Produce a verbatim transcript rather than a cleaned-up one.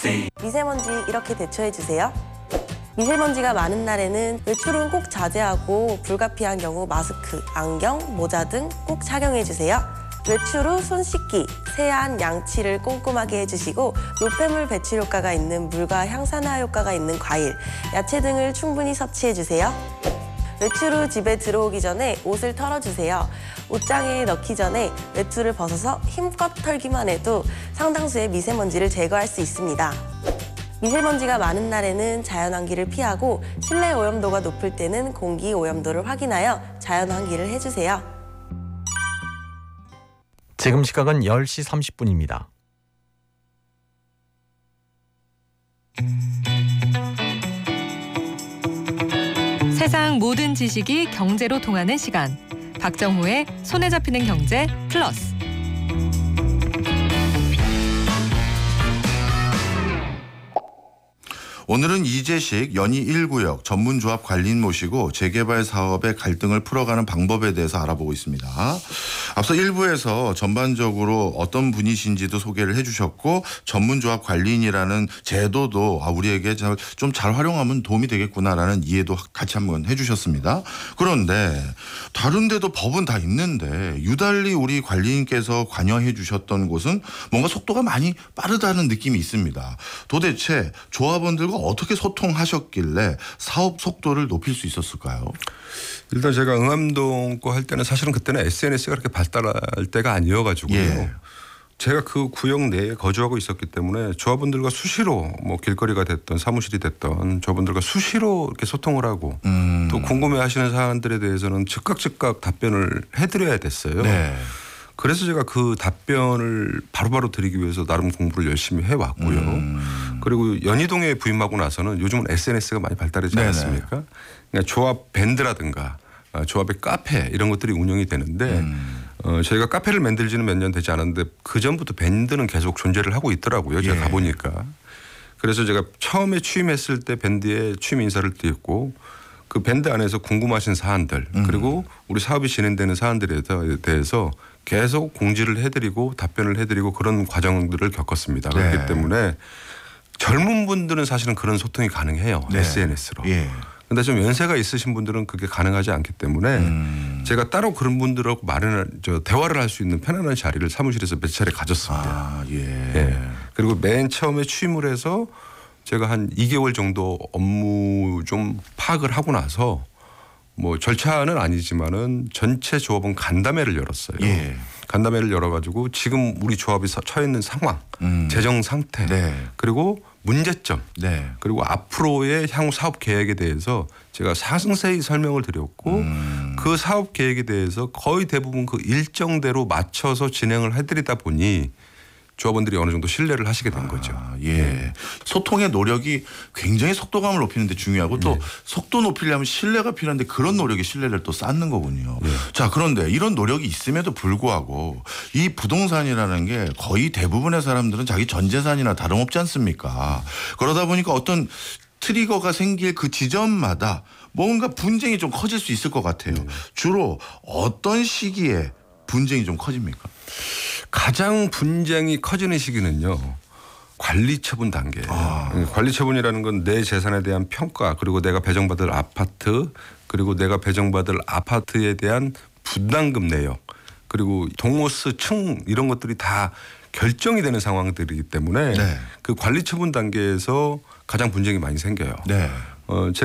미세먼지 이렇게 대처해주세요. 미세먼지가 많은 날에는 외출은 꼭 자제하고 불가피한 경우 마스크, 안경, 모자 등 꼭 착용해주세요. 외출 후 손 씻기, 세안, 양치를 꼼꼼하게 해주시고 노폐물 배출 효과가 있는 물과 향산화 효과가 있는 과일, 야채 등을 충분히 섭취해주세요. 외출 후 집에 들어오기 전에 옷을 털어주세요. 옷장에 넣기 전에 외투를 벗어서 힘껏 털기만 해도 상당수의 미세먼지를 제거할 수 있습니다. 미세먼지가 많은 날에는 자연환기를 피하고 실내 오염도가 높을 때는 공기 오염도를 확인하여 자연환기를 해주세요. 지금 시각은 열 시 삼십 분입니다. 세상 모든 지식이 경제로 통하는 시간. 박정호의 손에 잡히는 경제 플러스. 오늘은 이재식 연희 일 구역 전문조합 관리인 모시고 재개발 사업의 갈등을 풀어가는 방법에 대해서 알아보고 있습니다. 앞서 일 부에서 전반적으로 어떤 분이신지도 소개를 해주셨고 전문조합 관리인이라는 제도도 우리에게 좀 잘 활용하면 도움이 되겠구나라는 이해도 같이 한번 해주셨습니다. 그런데 다른 데도 법은 다 있는데 유달리 우리 관리인께서 관여해 주셨던 곳은 뭔가 속도가 많이 빠르다는 느낌이 있습니다. 도대체 조합원들과 어떻게 소통하셨길래 사업 속도를 높일 수 있었을까요? 일단 제가 응암동 거 할 때는 사실은 그때는 에스엔에스가 그렇게 발달할 때가 아니어가지고요. 예. 제가 그 구역 내에 거주하고 있었기 때문에 조합원들과 수시로 뭐 길거리가 됐던 사무실이 됐던 조합원들과 수시로 이렇게 소통을 하고 음. 또 궁금해하시는 사안들에 대해서는 즉각 즉각 답변을 해드려야 됐어요. 네. 그래서 제가 그 답변을 바로바로 드리기 위해서 나름 공부를 열심히 해왔고요. 음. 그리고 연희동에 부임하고 나서는 요즘은 에스엔에스가 많이 발달하지 않았습니까? 그러니까 조합 밴드라든가 조합의 카페 이런 것들이 운영이 되는데 음. 어, 저희가 카페를 만들지는 몇 년 되지 않았는데 그전부터 밴드는 계속 존재를 하고 있더라고요. 제가 예. 가보니까. 그래서 제가 처음에 취임했을 때 밴드에 취임 인사를 드렸고 그 밴드 안에서 궁금하신 사안들 음. 그리고 우리 사업이 진행되는 사안들에 대해서 계속 공지를 해드리고 답변을 해드리고 그런 과정들을 겪었습니다. 네. 그렇기 때문에 젊은 분들은 사실은 그런 소통이 가능해요. 네. 에스엔에스로. 그런데 예. 좀 연세가 있으신 분들은 그게 가능하지 않기 때문에 음. 제가 따로 그런 분들하고 마련을 저 대화를 할 수 있는 편안한 자리를 사무실에서 몇 차례 가졌습니다. 아, 예. 예. 그리고 맨 처음에 취임을 해서 제가 한 이 개월 정도 업무 좀 파악을 하고 나서 뭐 절차는 아니지만은 전체 조합원 간담회를 열었어요. 예. 간담회를 열어가지고 지금 우리 조합이 처해 있는 상황, 음. 재정 상태, 네. 그리고 문제점, 네. 그리고 앞으로의 향후 사업 계획에 대해서 제가 상세히 설명을 드렸고 음. 그 사업 계획에 대해서 거의 대부분 그 일정대로 맞춰서 진행을 해드리다 보니 조합원들이 어느 정도 신뢰를 하시게 된 거죠. 아, 예. 네. 소통의 노력이 굉장히 속도감을 높이는 데 중요하고 또 네. 속도 높이려면 신뢰가 필요한데 그런 노력이 신뢰를 또 쌓는 거군요. 네. 자, 그런데 이런 노력이 있음에도 불구하고 이 부동산이라는 게 거의 대부분의 사람들은 자기 전 재산이나 다름없지 않습니까? 그러다 보니까 어떤 트리거가 생길 그 지점마다 뭔가 분쟁이 좀 커질 수 있을 것 같아요. 네. 주로 어떤 시기에 분쟁이 좀 커집니까? 가장 분쟁이 커지는 시기는요. 관리처분 단계예요. 아. 관리처분이라는 건 내 재산에 대한 평가 그리고 내가 배정받을 아파트 그리고 내가 배정받을 아파트에 대한 분담금 내역 그리고 동호수 층 이런 것들이 다 결정이 되는 상황들이기 때문에 네. 그 관리처분 단계에서 가장 분쟁이 많이 생겨요. 네. 어,